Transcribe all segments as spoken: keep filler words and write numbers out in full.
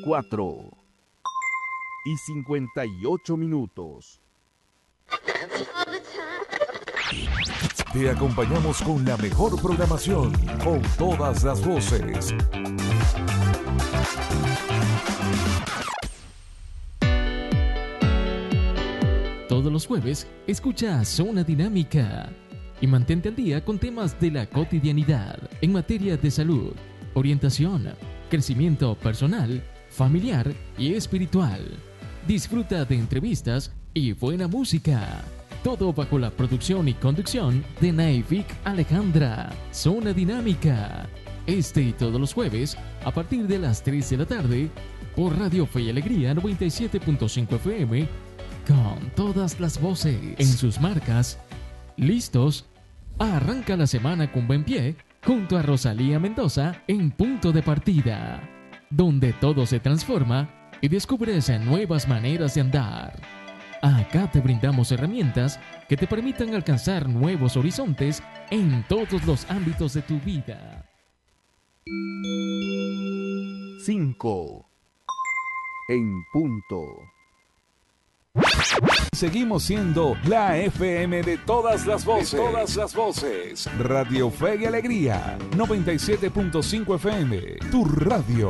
cuatro y cincuenta y ocho minutos. Te acompañamos con la mejor programación, con todas las voces. Todos los jueves, escucha Zona Dinámica y mantente al día con temas de la cotidianidad en materia de salud, orientación, crecimiento personal, familiar y espiritual. Disfruta de entrevistas y buena música. Todo bajo la producción y conducción de Naifik Alejandra. Zona Dinámica. Este y todos los jueves, a partir de las tres de la tarde, por Radio Fe y Alegría noventa y siete punto cinco F M, con todas las voces en sus marcas. ¿Listos? Arranca la semana con buen pie, junto a Rosalía Mendoza en Punto de Partida, donde todo se transforma y descubres nuevas maneras de andar. Acá te brindamos herramientas que te permitan alcanzar nuevos horizontes en todos los ámbitos de tu vida. cinco en punto. Seguimos siendo la F M de todas las voces. De todas las voces. Radio Fe y Alegría, noventa y siete punto cinco F M, tu radio.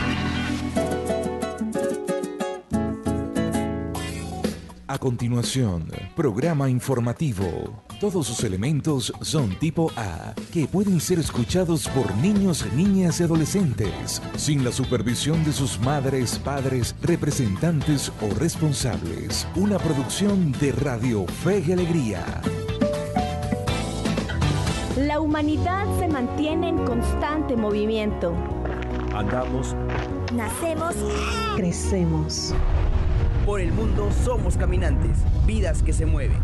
A continuación, programa informativo. Todos sus elementos son tipo A, que pueden ser escuchados por niños, niñas y adolescentes, sin la supervisión de sus madres, padres, representantes o responsables. Una producción de Radio Fe y Alegría. La humanidad se mantiene en constante movimiento. Andamos, nacemos, crecemos. Por el mundo somos caminantes, vidas que se mueven.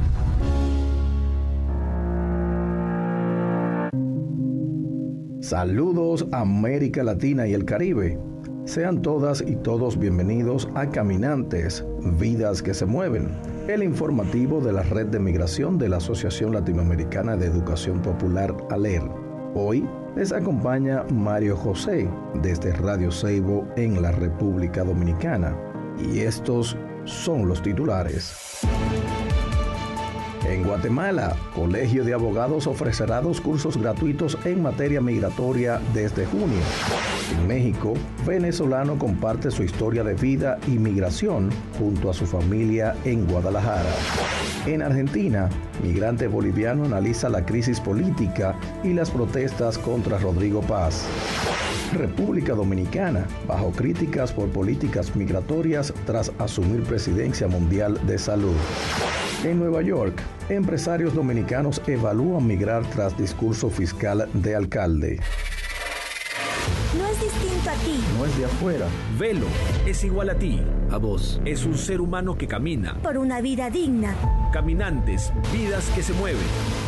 Saludos América Latina y el Caribe. Sean todas y todos bienvenidos a Caminantes, Vidas que se Mueven, el informativo de la Red de Migración de la Asociación Latinoamericana de Educación Popular, ALER. Hoy les acompaña Mario José desde Radio Seibo en la República Dominicana. Y estos son los titulares. En Guatemala, Colegio de Abogados ofrecerá dos cursos gratuitos en materia migratoria desde junio. En México, venezolano comparte su historia de vida y migración junto a su familia en Guadalajara. En Argentina, migrante boliviano analiza la crisis política y las protestas contra Rodrigo Paz. República Dominicana, bajo críticas por políticas migratorias tras asumir presidencia mundial de salud. En Nueva York, empresarios dominicanos evalúan migrar tras discurso fiscal de alcalde. No es distinto a ti. No es de afuera. Velo, es igual a ti, a vos. Es un ser humano que camina. Por una vida digna. Caminantes, vidas que se mueven.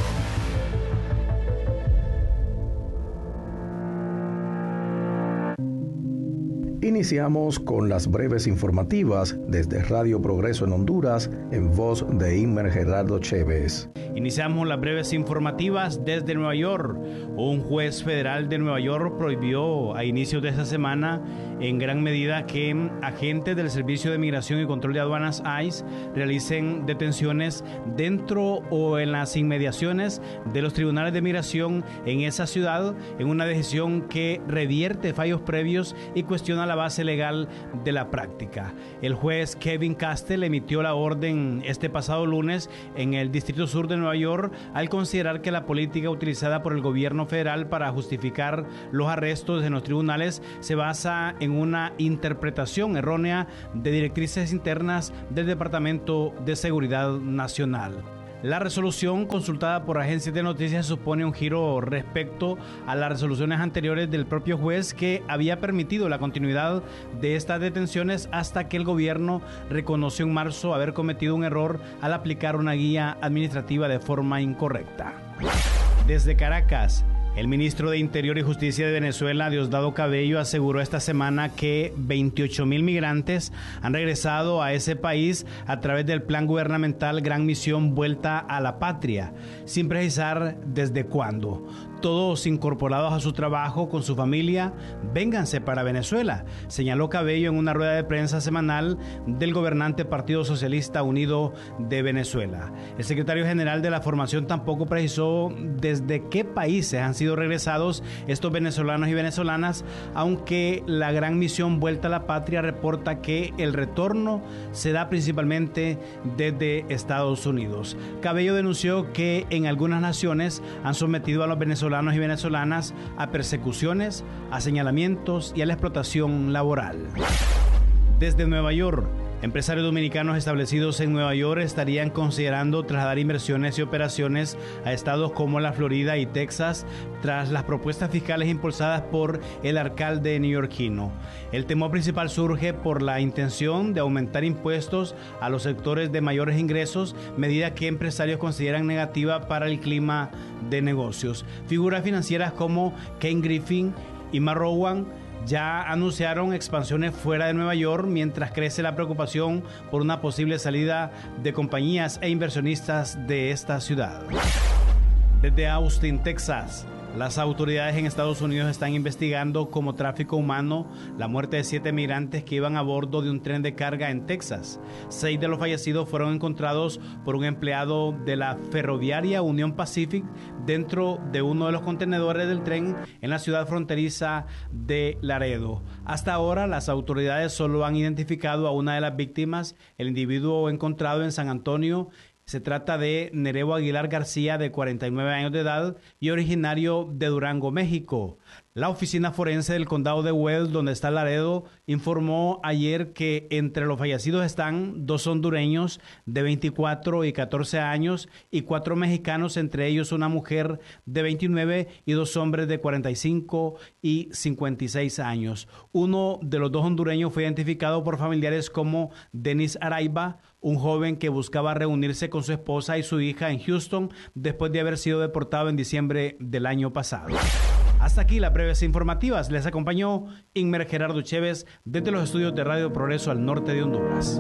Iniciamos con las breves informativas desde Radio Progreso en Honduras, en voz de Inmer Gerardo Chévez. Iniciamos las breves informativas desde Nueva York. Un juez federal de Nueva York prohibió a inicios de esta semana en gran medida que agentes del Servicio de Migración y Control de Aduanas I C E realicen detenciones dentro o en las inmediaciones de los tribunales de migración en esa ciudad, en una decisión que revierte fallos previos y cuestiona la base legal de la práctica. El juez Kevin Castell emitió la orden este pasado lunes en el Distrito Sur de Nueva York al considerar que la política utilizada por el gobierno federal para justificar los arrestos en los tribunales se basa en una interpretación errónea de directrices internas del Departamento de Seguridad Nacional. La resolución consultada por agencias de noticias supone un giro respecto a las resoluciones anteriores del propio juez que había permitido la continuidad de estas detenciones hasta que el gobierno reconoció en marzo haber cometido un error al aplicar una guía administrativa de forma incorrecta. Desde Caracas, el ministro de Interior y Justicia de Venezuela, Diosdado Cabello, aseguró esta semana que veintiocho mil migrantes han regresado a ese país a través del plan gubernamental Gran Misión Vuelta a la Patria, sin precisar desde cuándo. todos incorporados a su trabajo con su familia, vénganse para Venezuela, señaló Cabello en una rueda de prensa semanal del gobernante Partido Socialista Unido de Venezuela. El secretario general de la formación tampoco precisó desde qué países han sido regresados estos venezolanos y venezolanas, aunque la Gran Misión Vuelta a la Patria reporta que el retorno se da principalmente desde Estados Unidos. Cabello denunció que en algunas naciones han sometido a los venezolanos y venezolanas a persecuciones, a señalamientos y a la explotación laboral. Desde Nueva York, empresarios dominicanos establecidos en Nueva York estarían considerando trasladar inversiones y operaciones a estados como la Florida y Texas tras las propuestas fiscales impulsadas por el alcalde neoyorquino. El temor principal surge por la intención de aumentar impuestos a los sectores de mayores ingresos, medida que empresarios consideran negativa para el clima de negocios. Figuras financieras como Ken Griffin y Matt Rowan ya anunciaron expansiones fuera de Nueva York, mientras crece la preocupación por una posible salida de compañías e inversionistas de esta ciudad. Desde Austin, Texas, las autoridades en Estados Unidos están investigando como tráfico humano la muerte de siete migrantes que iban a bordo de un tren de carga en Texas. Seis de los fallecidos fueron encontrados por un empleado de la ferroviaria Union Pacific dentro de uno de los contenedores del tren en la ciudad fronteriza de Laredo. Hasta ahora, las autoridades solo han identificado a una de las víctimas, el individuo encontrado en San Antonio. Se trata de Nereo Aguilar García, de cuarenta y nueve años de edad y originario de Durango, México. La oficina forense del condado de Wells, donde está Laredo, informó ayer que entre los fallecidos están dos hondureños de veinticuatro y catorce años y cuatro mexicanos, entre ellos una mujer de veintinueve y dos hombres de cuarenta y cinco y cincuenta y seis años. Uno de los dos hondureños fue identificado por familiares como Denis Araiba, un joven que buscaba reunirse con su esposa y su hija en Houston después de haber sido deportado en diciembre del año pasado. Hasta aquí las breves informativas. Les acompañó Inmer Gerardo Chévez desde los estudios de Radio Progreso al norte de Honduras.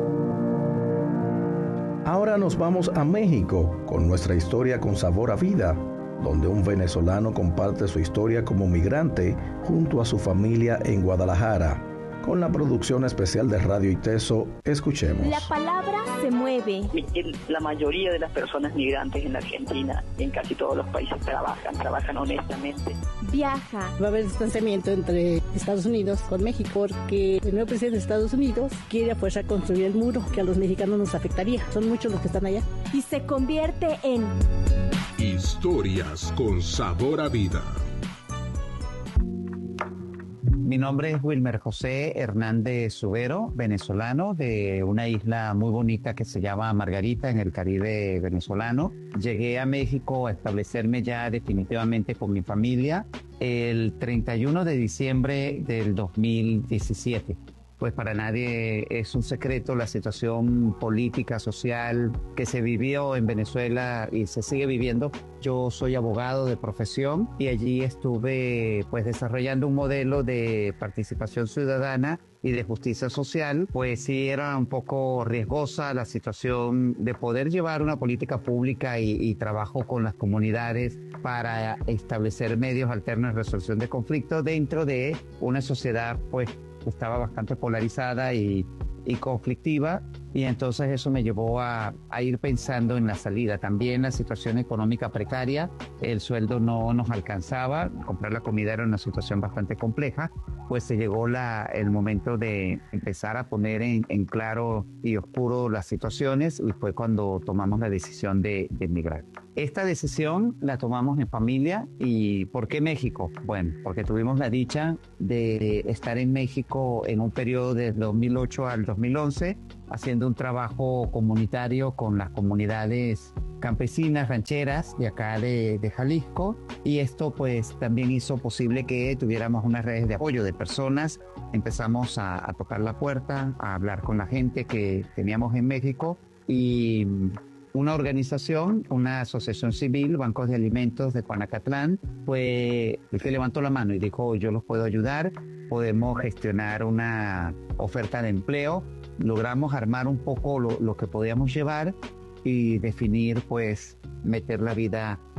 Ahora nos vamos a México con nuestra historia con sabor a vida, donde un venezolano comparte su historia como migrante junto a su familia en Guadalajara. Con la producción especial de Radio Iteso, escuchemos. La palabra se mueve. La mayoría de las personas migrantes en la Argentina y en casi todos los países trabajan, trabajan honestamente. Viaja. Va a haber distanciamiento entre Estados Unidos con México porque el nuevo presidente de Estados Unidos quiere a fuerza construir el muro que a los mexicanos nos afectaría. Son muchos los que están allá. Y se convierte en Historias con sabor a vida. Mi nombre es Wilmer José Hernández Subero, venezolano de una isla muy bonita que se llama Margarita en el Caribe venezolano. Llegué a México a establecerme ya definitivamente con mi familia el treinta y uno de diciembre del dos mil diecisiete. Pues para nadie es un secreto la situación política, social que se vivió en Venezuela y se sigue viviendo. Yo soy abogado de profesión y allí estuve pues desarrollando un modelo de participación ciudadana y de justicia social. Pues sí, era un poco riesgosa la situación de poder llevar una política pública y, y trabajo con las comunidades para establecer medios alternos de resolución de conflictos dentro de una sociedad pues estaba bastante polarizada y, y conflictiva, y entonces eso me llevó a, a ir pensando en la salida. También la situación económica precaria, el sueldo no nos alcanzaba, comprar la comida era una situación bastante compleja, pues se llegó la, el momento de empezar a poner en, en claro y oscuro las situaciones, y fue cuando tomamos la decisión de, de emigrar. Esta decisión la tomamos en familia. ¿Y por qué México? Bueno, porque tuvimos la dicha de estar en México en un periodo de dos mil ocho al dos mil once, haciendo un trabajo comunitario con las comunidades campesinas, rancheras de acá de, de Jalisco, y esto pues también hizo posible que tuviéramos unas redes de apoyo de personas. Empezamos a, a tocar la puerta, a hablar con la gente que teníamos en México, y una organización, una asociación civil, Bancos de Alimentos de Juanacatlán, fue el que levantó la mano y dijo: yo los puedo ayudar, podemos gestionar una oferta de empleo. Logramos armar un poco lo, lo que podíamos llevar y definir, pues, meter la vida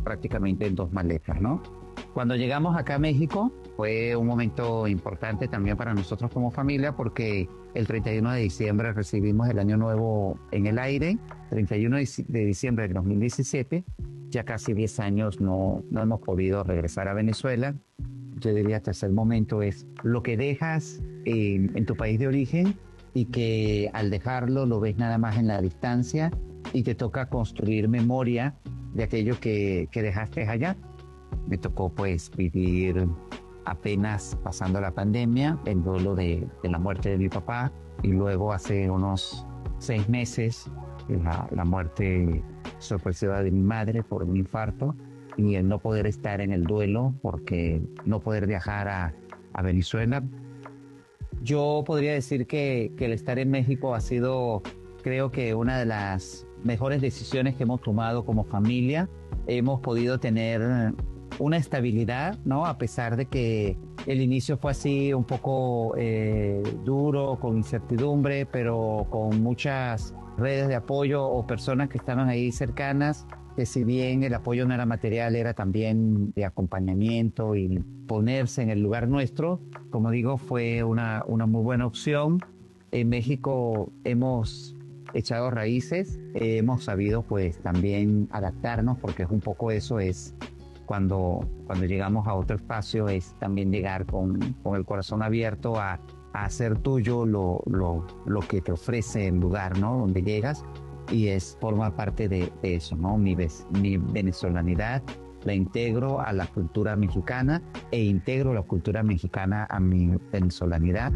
prácticamente en dos maletas, ¿no? Cuando llegamos acá a México fue un momento importante también para nosotros como familia porque el treinta y uno de diciembre recibimos el año nuevo en el aire, treinta y uno de diciembre del dos mil diecisiete, ya casi diez años no, no hemos podido regresar a Venezuela. Yo diría que hasta el momento es lo que dejas en, en tu país de origen y que al dejarlo lo ves nada más en la distancia y te toca construir memoria de aquello que, que dejaste allá. Me tocó pues vivir apenas pasando la pandemia, el duelo de, de la muerte de mi papá y luego hace unos seis meses la, la muerte sorpresiva de mi madre por un infarto y el no poder estar en el duelo porque no poder viajar a, a Venezuela. Yo podría decir que, que el estar en México ha sido, creo que una de las mejores decisiones que hemos tomado como familia. Hemos podido tener una estabilidad, ¿no? A pesar de que el inicio fue así un poco eh, duro, con incertidumbre, pero con muchas redes de apoyo o personas que estaban ahí cercanas, que si bien el apoyo no era material, era también de acompañamiento y ponerse en el lugar nuestro. Como digo, fue una, una muy buena opción. En México hemos echado raíces, eh, hemos sabido pues también adaptarnos, porque es un poco eso, es cuando, cuando llegamos a otro espacio, es también llegar con, con el corazón abierto a, a hacer tuyo lo, lo, lo que te ofrece el lugar, ¿no? Donde llegas, y es formar parte de, de eso, ¿no? Mi, mi venezolanidad la integro a la cultura mexicana e integro la cultura mexicana a mi venezolanidad.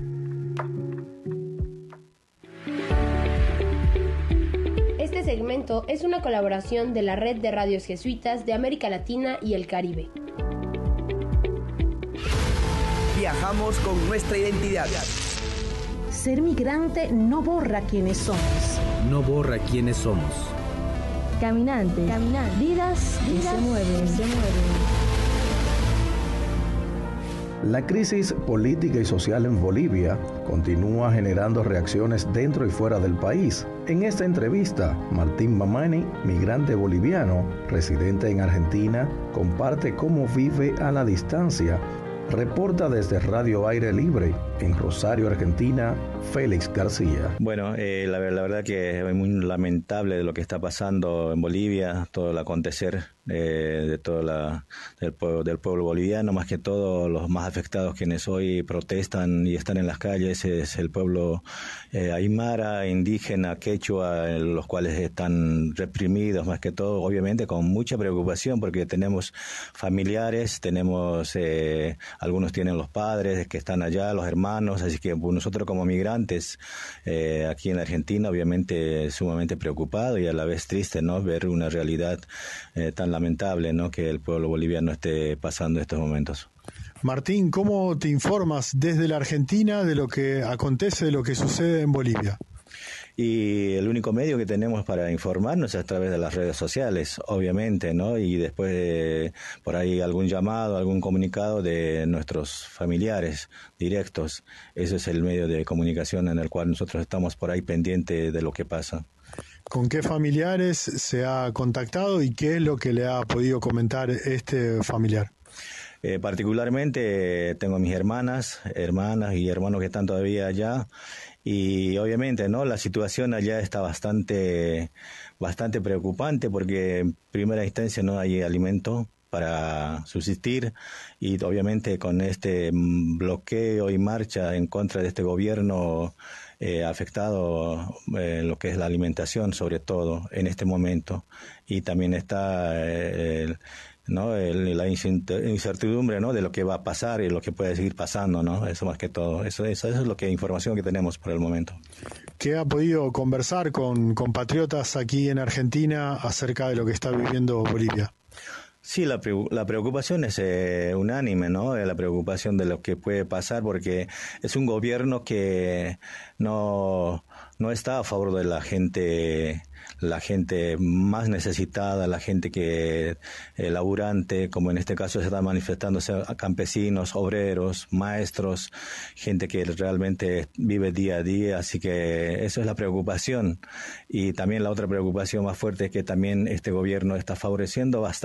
Este segmento es una colaboración de la Red de Radios Jesuitas de América Latina y el Caribe. Viajamos con nuestra identidad. Ser migrante no borra quiénes somos. No borra quiénes somos. Caminantes, Caminantes. Vidas, vidas que se mueven, que se mueven. La crisis política y social en Bolivia continúa generando reacciones dentro y fuera del país. En esta entrevista, Martín Mamani, migrante boliviano, residente en Argentina, comparte cómo vive a la distancia. Reporta desde Radio Aire Libre, en Rosario, Argentina, Félix García. Bueno, eh, la, la verdad que es muy lamentable de lo que está pasando en Bolivia, todo el acontecer eh, de todo la, del, pueblo, del pueblo boliviano, más que todo los más afectados quienes hoy protestan y están en las calles, es el pueblo eh, aymara, indígena, quechua, los cuales están reprimidos, más que todo, obviamente con mucha preocupación, porque tenemos familiares, tenemos... Eh, algunos tienen los padres que están allá, los hermanos, así que nosotros como migrantes eh, aquí en Argentina, obviamente sumamente preocupados y a la vez triste, ¿no? Ver una realidad eh, tan lamentable, ¿no? Que el pueblo boliviano esté pasando estos momentos. Martín, ¿cómo te informas desde la Argentina de lo que acontece, de lo que sucede en Bolivia? Y el único medio que tenemos para informarnos es a través de las redes sociales, obviamente, ¿no? Y después de, por ahí algún llamado, algún comunicado de nuestros familiares directos. Ese es el medio de comunicación en el cual nosotros estamos por ahí pendientes de lo que pasa. ¿Con qué familiares se ha contactado y qué es lo que le ha podido comentar este familiar? Eh, particularmente tengo mis hermanas, hermanas y hermanos que están todavía allá. Y obviamente, ¿no? La situación allá está bastante, bastante preocupante porque en primera instancia no hay alimento para subsistir y obviamente con este bloqueo y marcha en contra de este gobierno eh, ha afectado eh, lo que es la alimentación, sobre todo en este momento. Y también está eh, el, ¿no? El, la incertidumbre, ¿no? De lo que va a pasar y lo que puede seguir pasando, ¿no? Eso más que todo, eso, eso, eso es lo que información que tenemos por el momento. ¿Qué ha podido conversar con compatriotas aquí en Argentina acerca de lo que está viviendo Bolivia? Sí, la, la preocupación es eh, unánime, ¿no? La preocupación de lo que puede pasar, porque es un gobierno que no, no está a favor de la gente, la gente más necesitada, la gente que eh, laburante, como en este caso se están manifestándose a campesinos, obreros, maestros, gente que realmente vive día a día, así que eso es la preocupación. Y también la otra preocupación más fuerte es que también este gobierno está favoreciendo bastante a los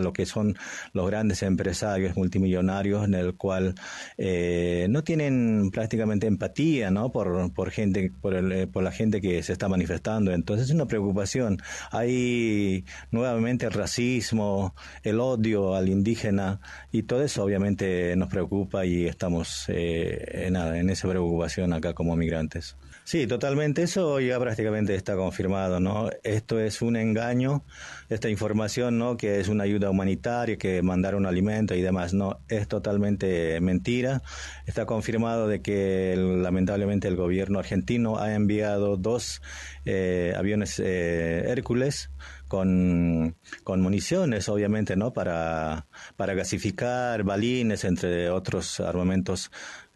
lo que son los grandes empresarios multimillonarios, en el cual eh, no tienen prácticamente empatía, ¿no? por por gente por, el, por la gente que se está manifestando. Entonces es una preocupación. Hay nuevamente el racismo, el odio al indígena, y todo eso obviamente nos preocupa y estamos eh, en, en esa preocupación acá como migrantes. Sí, totalmente, eso ya prácticamente está confirmado, ¿no? Esto es un engaño, esta información, ¿no? Que es una ayuda humanitaria, que mandar un alimento y demás, no, es totalmente mentira. Está confirmado de que el, lamentablemente el gobierno argentino ha enviado dos eh, aviones eh, Hércules con, con municiones, obviamente, ¿no? Para, para gasificar, balines, entre otros armamentos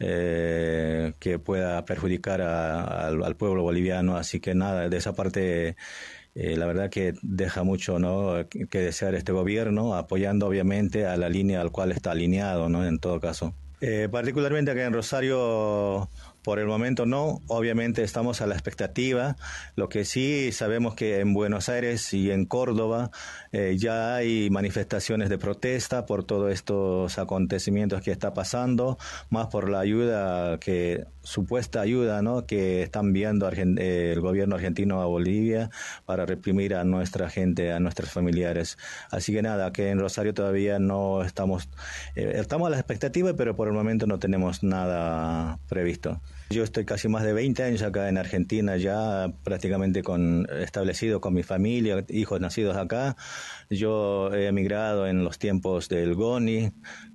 eh, que pueda perjudicar a, a, al pueblo boliviano. Así que nada, de esa parte eh, la verdad que deja mucho, ¿no? que, que desear este gobierno, apoyando obviamente a la línea al cual está alineado, ¿no? En todo caso. Eh, particularmente acá en Rosario, por el momento no, obviamente estamos a la expectativa. Lo que sí sabemos que en Buenos Aires y en Córdoba eh, ya hay manifestaciones de protesta por todos estos acontecimientos que está pasando, más por la ayuda, que supuesta ayuda, ¿no? que está enviando Argent- eh, el gobierno argentino a Bolivia para reprimir a nuestra gente, a nuestros familiares. Así que nada, que en Rosario todavía no estamos, eh, estamos a la expectativa, pero por el momento no tenemos nada previsto. Yo estoy casi más de veinte años acá en Argentina, ya prácticamente con, establecido con mi familia, hijos nacidos acá. Yo he emigrado en los tiempos del GONI.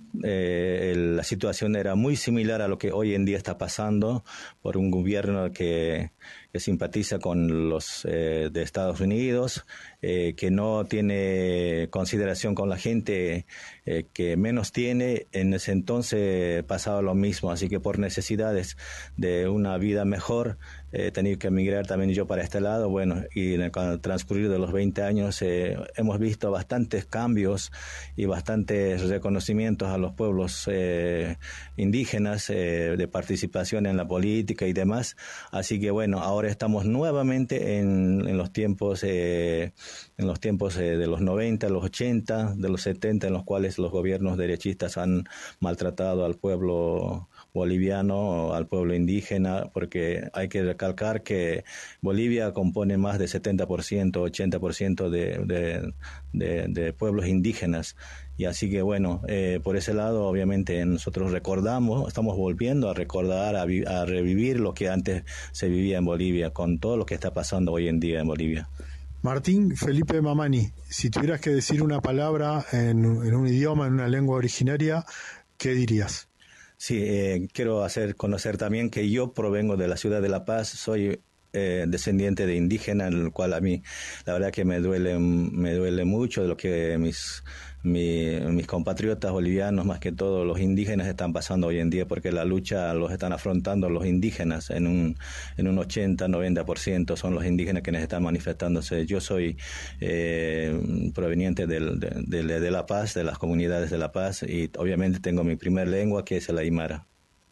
Eh, el, la situación era muy similar a lo que hoy en día está pasando por un gobierno que, que simpatiza con los eh, de Estados Unidos, eh, que no tiene consideración con la gente eh, que menos tiene. En ese entonces pasaba lo mismo, así que por necesidades de una vida mejor he tenido que emigrar también yo para este lado. Bueno, y en el, con el transcurrir de los veinte años eh, hemos visto bastantes cambios y bastantes reconocimientos a los pueblos eh, indígenas, eh, de participación en la política y demás. Así que bueno, ahora estamos nuevamente en, en los tiempos eh, en los tiempos eh, de los noventa, los ochenta, de los setenta, en los cuales los gobiernos derechistas han maltratado al pueblo boliviano, al pueblo indígena, porque hay que recalcar que Bolivia compone más de setenta por ciento, ochenta por ciento de, de, de, de pueblos indígenas. Y así que bueno, eh, por ese lado obviamente nosotros recordamos, estamos volviendo a recordar, a, vi- a revivir lo que antes se vivía en Bolivia, con todo lo que está pasando hoy en día en Bolivia. Martín Felipe Mamani, si tuvieras que decir una palabra en, en un idioma, en una lengua originaria, ¿qué dirías? Sí, eh, quiero hacer conocer también que yo provengo de la ciudad de La Paz, soy eh, descendiente de indígena, en el cual a mí la verdad que me duele, me duele mucho de lo que mis Mi, mis compatriotas bolivianos, más que todo los indígenas, están pasando hoy en día, porque la lucha los están afrontando los indígenas en un en un ochenta, noventa por ciento son los indígenas quienes están manifestándose. Yo soy eh, proveniente del, de, de, de La Paz, de las comunidades de La Paz, y obviamente tengo mi primer lengua, que es el aymara.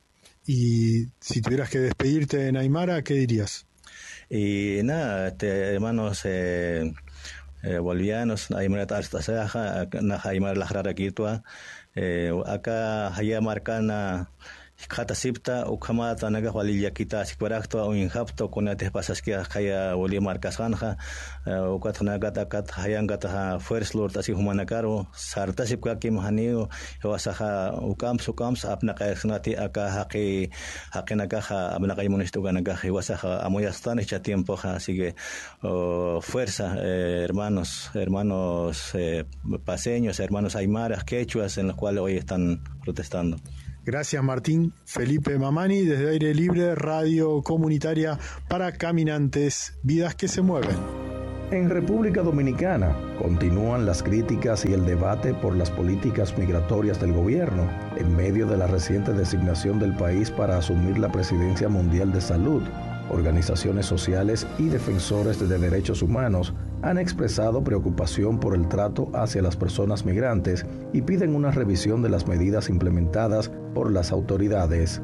Y si tuvieras que despedirte en aymara, ¿qué dirías? Y nada, este, hermanos eh, Eh, bolivianos, aymara tartasaja, na aymara lajrara kirtua, eh, acá haya marcana Kata sipta ukamata naga walilla kita sikwarakto o inhapto kunate pasaskia kaya wali markasanja ukat naga takat hayanga ta first lord asi humanakaro sarta sipka kim hanio wasaha ukam sukams apna kaisnati aka haqi haqina kaja abna kay munisto ganaga wasaha amoyastan echa tiempo ja, así que oh, fuerza eh, hermanos hermanos eh, paseños, hermanos aymaras, quechuas, en los cuales hoy están protestando. Gracias, Martín Felipe Mamani, desde Aire Libre, radio comunitaria para caminantes, vidas que se mueven. En República Dominicana continúan las críticas y el debate por las políticas migratorias del gobierno en medio de la reciente designación del país para asumir la presidencia mundial de salud. Organizaciones sociales y defensores de derechos humanos han expresado preocupación por el trato hacia las personas migrantes y piden una revisión de las medidas implementadas por las autoridades.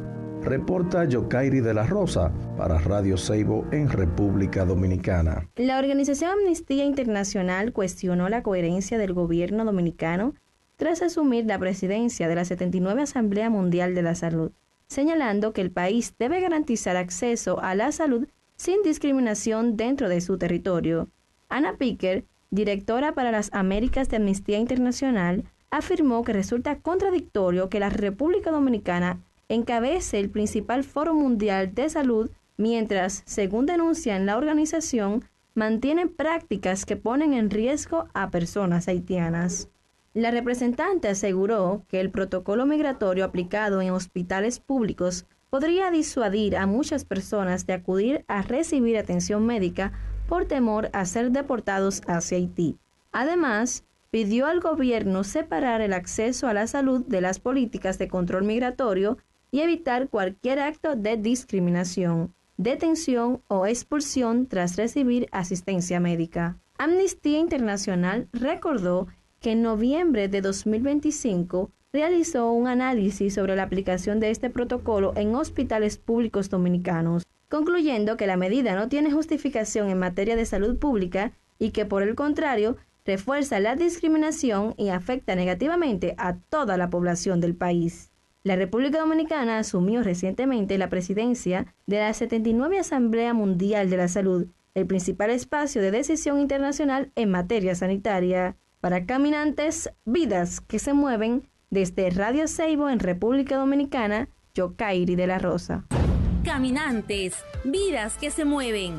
Reporta Yokairi de la Rosa para Radio Seibo en República Dominicana. La organización Amnistía Internacional cuestionó la coherencia del gobierno dominicano tras asumir la presidencia de la setenta y nueve Asamblea Mundial de la Salud, señalando que el país debe garantizar acceso a la salud sin discriminación dentro de su territorio. Ana Picker, directora para las Américas de Amnistía Internacional, afirmó que resulta contradictorio que la República Dominicana encabece el principal foro mundial de salud, mientras, según denuncian la organización, mantienen prácticas que ponen en riesgo a personas haitianas. La representante aseguró que el protocolo migratorio aplicado en hospitales públicos podría disuadir a muchas personas de acudir a recibir atención médica por temor a ser deportados hacia Haití. Además, pidió al gobierno separar el acceso a la salud de las políticas de control migratorio y evitar cualquier acto de discriminación, detención o expulsión tras recibir asistencia médica. Amnistía Internacional recordó que en noviembre de dos mil veinticinco realizó un análisis sobre la aplicación de este protocolo en hospitales públicos dominicanos, concluyendo que la medida no tiene justificación en materia de salud pública y que, por el contrario, refuerza la discriminación y afecta negativamente a toda la población del país. La República Dominicana asumió recientemente la presidencia de la setenta y nueve Asamblea Mundial de la Salud, el principal espacio de decisión internacional en materia sanitaria. Para Caminantes, vidas que se mueven, desde Radio Seibo en República Dominicana, Yokairi de la Rosa. Caminantes, vidas que se mueven.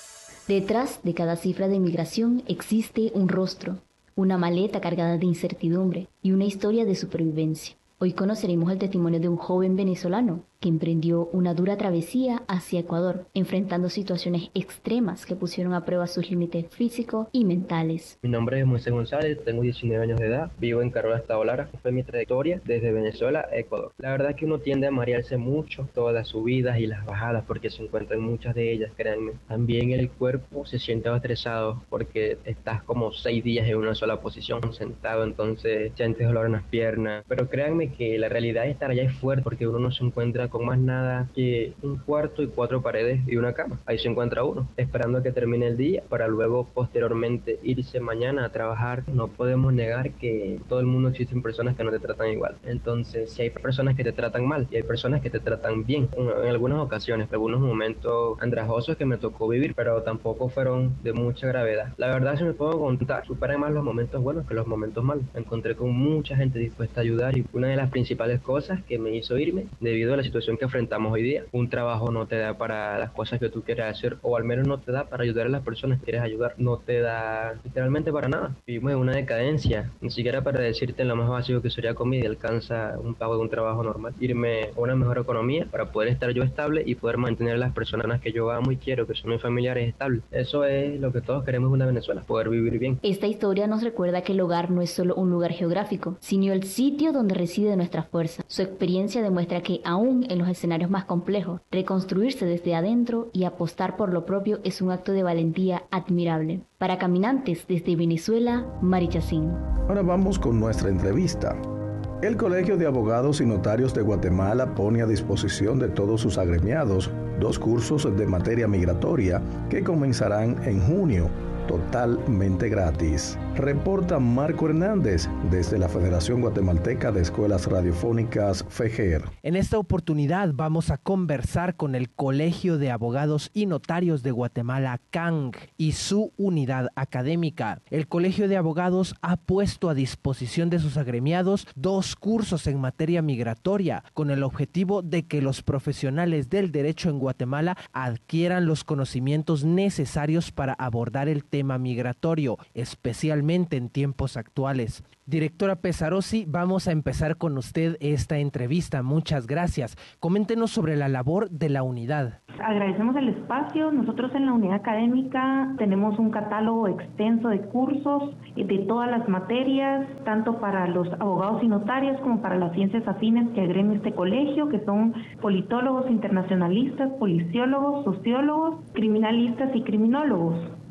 Detrás de cada cifra de inmigración existe un rostro, una maleta cargada de incertidumbre y una historia de supervivencia. Hoy conoceremos el testimonio de un joven venezolano que emprendió una dura travesía hacia Ecuador, enfrentando situaciones extremas que pusieron a prueba sus límites físicos y mentales. Mi nombre es Moisés González, tengo diecinueve años de edad, vivo en Carola, Estado Lara. Fue mi trayectoria desde Venezuela a Ecuador. La verdad es que uno tiende a marearse mucho, todas las subidas y las bajadas, porque se encuentran muchas de ellas, créanme. También el cuerpo se siente estresado porque estás como seis días en una sola posición, sentado, entonces sientes dolor en las piernas. Pero créanme que la realidad de estar allá es fuerte, porque uno no se encuentra con más nada que un cuarto y cuatro paredes y una cama. Ahí se encuentra uno, esperando a que termine el día para luego posteriormente irse mañana a trabajar. No podemos negar que todo el mundo existen personas que no te tratan igual. Entonces, si hay personas que te tratan mal y hay personas que te tratan bien, en, en algunas ocasiones, algunos momentos andrajosos que me tocó vivir, pero tampoco fueron de mucha gravedad. La verdad, si me puedo contar, superan más los momentos buenos que los momentos malos. Me encontré con mucha gente dispuesta a ayudar, y una de las principales cosas que me hizo irme, debido a la situación que enfrentamos hoy día. Un trabajo no te da para las cosas que tú quieres hacer, o al menos no te da para ayudar a las personas que quieres ayudar. No te da literalmente para nada. Vivimos en una decadencia. Ni siquiera para decirte en lo más básico que sería comida alcanza un pago de un trabajo normal. Irme a una mejor economía para poder estar yo estable y poder mantener a las personas que yo amo y quiero, que son mis familiares, estables. Eso es lo que todos queremos en una Venezuela, poder vivir bien. Esta historia nos recuerda que el hogar no es solo un lugar geográfico, sino el sitio donde reside nuestra fuerza. Su experiencia demuestra que aún en los escenarios más complejos, reconstruirse desde adentro y apostar por lo propio es un acto de valentía admirable. Para Caminantes desde Venezuela, Mari Chacín. Ahora vamos con nuestra entrevista. El Colegio de Abogados y Notarios de Guatemala pone a disposición de todos sus agremiados dos cursos de materia migratoria que comenzarán en junio, totalmente gratis. Reporta Marco Hernández desde la Federación Guatemalteca de Escuelas Radiofónicas, FEGER. En esta oportunidad vamos a conversar con el Colegio de Abogados y Notarios de Guatemala, C A N G, y su unidad académica. El Colegio de Abogados ha puesto a disposición de sus agremiados dos cursos en materia migratoria, con el objetivo de que los profesionales del derecho en Guatemala adquieran los conocimientos necesarios para abordar el tema migratorio, especialmente en tiempos actuales. Directora Pesarosi, vamos a empezar con usted esta entrevista. Muchas gracias. Coméntenos sobre la labor de la unidad. Agradecemos el espacio. Nosotros en la unidad académica tenemos un catálogo extenso de cursos de todas las materias, tanto para los abogados y notarios como para las ciencias afines que agrega este colegio, que son politólogos internacionalistas, policiólogos, sociólogos, criminalistas y criminólogos.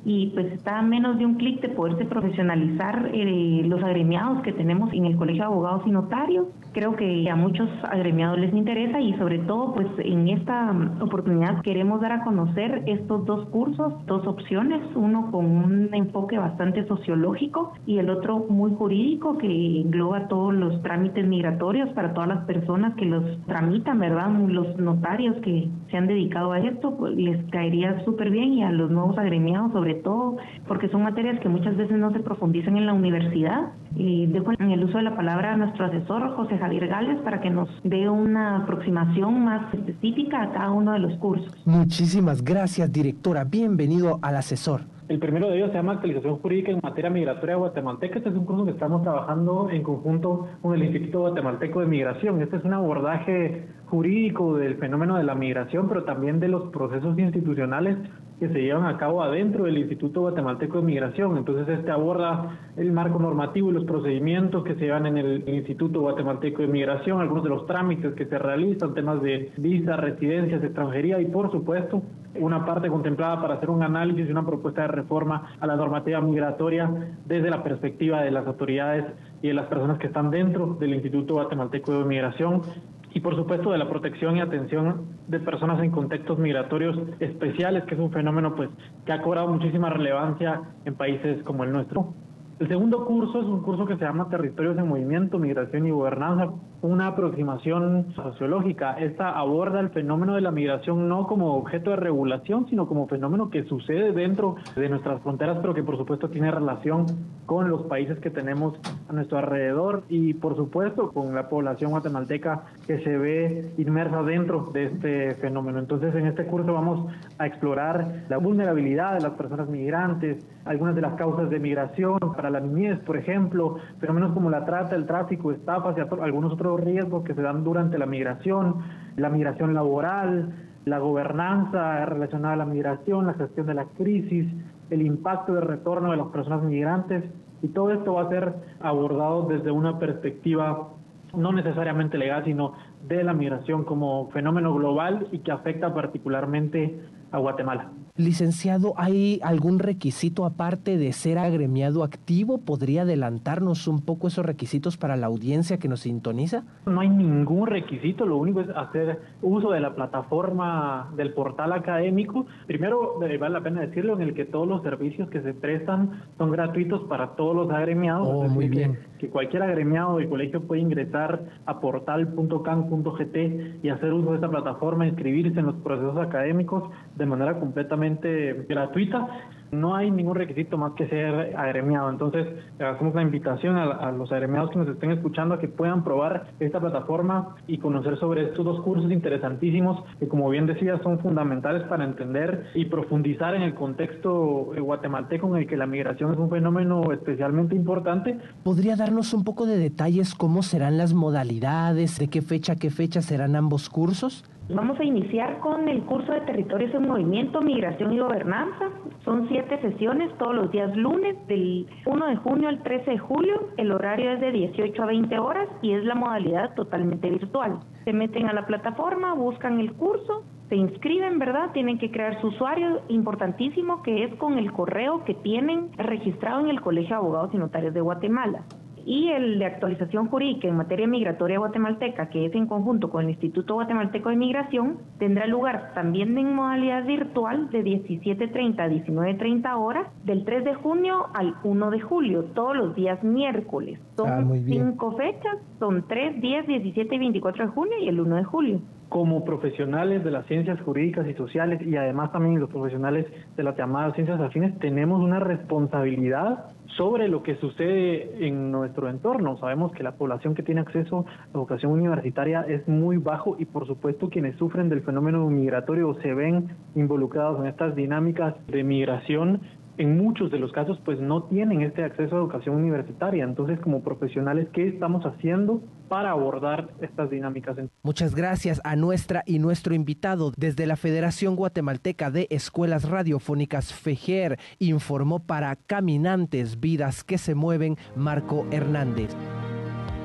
y pues está a menos de un clic de poderse profesionalizar eh, los agremiados que tenemos en el Colegio de Abogados y Notarios. Creo que a muchos agremiados les interesa y sobre todo pues en esta oportunidad queremos dar a conocer estos dos cursos, dos opciones, uno con un enfoque bastante sociológico y el otro muy jurídico que engloba todos los trámites migratorios para todas las personas que los tramitan, ¿verdad? Los notarios que se han dedicado a esto, pues les caería súper bien, y a los nuevos agremiados sobre todo, porque son materias que muchas veces no se profundizan en la universidad. Y dejo en el uso de la palabra a nuestro asesor, José Javier Gales, para que nos dé una aproximación más específica a cada uno de los cursos. Muchísimas gracias, directora. Bienvenido al asesor. El primero de ellos se llama Actualización Jurídica en Materia Migratoria Guatemalteca. Este es un curso que estamos trabajando en conjunto con el Instituto Guatemalteco de Migración. Este es un abordaje jurídico del fenómeno de la migración, pero también de los procesos institucionales que se llevan a cabo adentro del Instituto Guatemalteco de Migración. Entonces este aborda el marco normativo y los procedimientos que se llevan en el Instituto Guatemalteco de Migración, algunos de los trámites que se realizan, temas de visa, residencias, extranjería y por supuesto una parte contemplada para hacer un análisis y una propuesta de reforma a la normativa migratoria desde la perspectiva de las autoridades y de las personas que están dentro del Instituto Guatemalteco de Migración, y por supuesto de la protección y atención de personas en contextos migratorios especiales, que es un fenómeno pues que ha cobrado muchísima relevancia en países como el nuestro. El segundo curso es un curso que se llama Territorios en Movimiento, Migración y Gobernanza, una aproximación sociológica. Esta aborda el fenómeno de la migración no como objeto de regulación, sino como fenómeno que sucede dentro de nuestras fronteras, pero que por supuesto tiene relación con los países que tenemos a nuestro alrededor y por supuesto con la población guatemalteca que se ve inmersa dentro de este fenómeno. Entonces en este curso vamos a explorar la vulnerabilidad de las personas migrantes, algunas de las causas de migración para la niñez, por ejemplo, fenómenos como la trata, el tráfico, estafas y algunos otros riesgos que se dan durante la migración, la migración laboral, la gobernanza relacionada a la migración, la gestión de la crisis, el impacto de retorno de las personas migrantes, y todo esto va a ser abordado desde una perspectiva no necesariamente legal, sino de la migración como fenómeno global y que afecta particularmente a Guatemala. Licenciado, ¿hay algún requisito aparte de ser agremiado activo? ¿Podría adelantarnos un poco esos requisitos para la audiencia que nos sintoniza? No hay ningún requisito, lo único es hacer uso de la plataforma del portal académico. Primero, vale la pena decirlo, en el que todos los servicios que se prestan son gratuitos para todos los agremiados. Oh, muy bien. Que, que cualquier agremiado del colegio puede ingresar a portal punto can punto gt y hacer uso de esta plataforma, inscribirse en los procesos académicos de manera completamente gratuita. No hay ningún requisito más que ser agremiado. Entonces, hacemos la invitación a, a los agremiados que nos estén escuchando a que puedan probar esta plataforma y conocer sobre estos dos cursos interesantísimos que, como bien decía, son fundamentales para entender y profundizar en el contexto guatemalteco en el que la migración es un fenómeno especialmente importante. ¿Podría darnos un poco de detalles cómo serán las modalidades, de qué fecha a qué fecha serán ambos cursos? Vamos a iniciar con el curso de Territorios en Movimiento, Migración y Gobernanza. Son siete sesiones todos los días lunes, del uno de junio al trece de julio. El horario es de dieciocho a veinte horas y es la modalidad totalmente virtual. Se meten a la plataforma, buscan el curso, se inscriben, ¿verdad? Tienen que crear su usuario, importantísimo, que es con el correo que tienen registrado en el Colegio de Abogados y Notarios de Guatemala. Y el de actualización jurídica en materia migratoria guatemalteca, que es en conjunto con el Instituto Guatemalteco de Migración, tendrá lugar también en modalidad virtual de diecisiete treinta a diecinueve treinta horas, del tres de junio al uno de julio, todos los días miércoles. Son ah, cinco fechas, son tres, diez, diecisiete y veinticuatro de junio y el uno de julio. Como profesionales de las ciencias jurídicas y sociales y además también los profesionales de las llamadas ciencias afines, tenemos una responsabilidad sobre lo que sucede en nuestro entorno. Sabemos que la población que tiene acceso a educación universitaria es muy bajo y por supuesto quienes sufren del fenómeno migratorio o se ven involucrados en estas dinámicas de migración, en muchos de los casos pues no tienen este acceso a educación universitaria. Entonces, como profesionales, ¿qué estamos haciendo para abordar estas dinámicas? Muchas gracias a nuestra y nuestro invitado. Desde la Federación Guatemalteca de Escuelas Radiofónicas, FEGER, informó para Caminantes, Vidas que se Mueven, Marco Hernández.